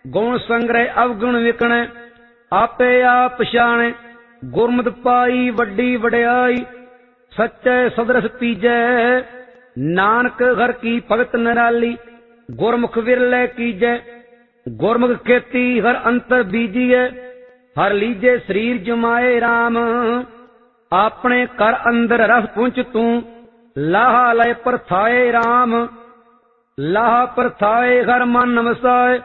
ਗੁਣ ਸੰਗ੍ਰਹਿ ਅਵਗੁਣ ਵਿਕਣੈ, ਆਪੇ ਆਪ ਪਛਾਣੈ। ਗੁਰਮਤਿ ਪਾਈ ਵੱਡੀ ਵਡਿਆਈ, ਸੱਚੇ ਸਦਰਸ ਪੀਜੈ। ਨਾਨਕ ਹਰਿ ਕੀ ਭਗਤ ਨਿਰਾਲੀ, ਗੁਰਮੁਖ ਵਿਰਲੇ ਕੀਜੈ। ਗੁਰਮੁਖ ਖੇਤੀ ਹਰਿ ਅੰਤਰ ਬੀਜੀਐ, ਹਰਿ ਲੀਜੇ ਸਰੀਰ ਜਮਾਏ ਰਾਮ। ਆਪਣੇ ਘਰ ਅੰਦਰ ਰਸ ਪੁੰਚ ਤੂੰ, ਲਾਹਾ ਲਇ ਪਰਥਾਏ ਰਾਮ। ਲਾਹਾ ਪਰਥਾਏ ਹਰਿ ਮਨ ਵਸਾਏ,